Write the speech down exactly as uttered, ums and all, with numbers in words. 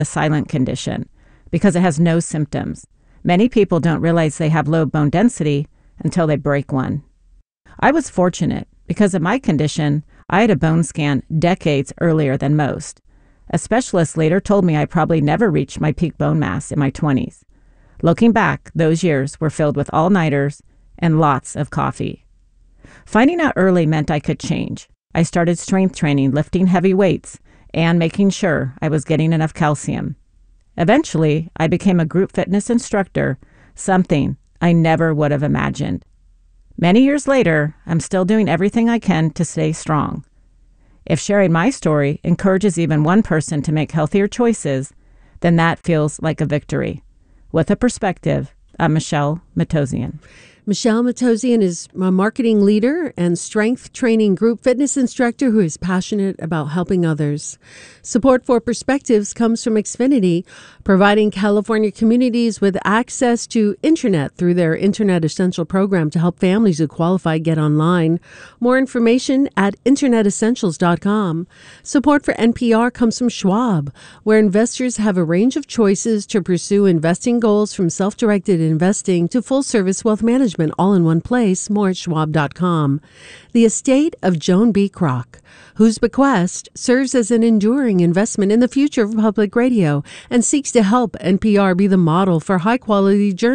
a silent condition because it has no symptoms. Many people don't realize they have low bone density until they break one. I was fortunate because of my condition. I had a bone scan decades earlier than most. A specialist later told me I probably never reached my peak bone mass in my twenties. Looking back, those years were filled with all-nighters and lots of coffee. Finding out early meant I could change. I started strength training, lifting heavy weights, and making sure I was getting enough calcium. Eventually, I became a group fitness instructor, something I never would have imagined. Many years later, I'm still doing everything I can to stay strong. If sharing my story encourages even one person to make healthier choices, then that feels like a victory. With a perspective, I'm Michelle Matossian. Michelle Matossian is a marketing leader and strength training group fitness instructor who is passionate about helping others. Support for Perspectives comes from Xfinity, providing California communities with access to internet through their Internet Essential program to help families who qualify get online. More information at internet essentials dot com. Support for N P R comes from Schwab, where investors have a range of choices to pursue investing goals from self-directed investing to full-service wealth management. All in one place. More at schwab dot com. The estate of Joan B. Kroc, whose bequest serves as an enduring investment in the future of public radio and seeks to help N P R be the model for high-quality journalism.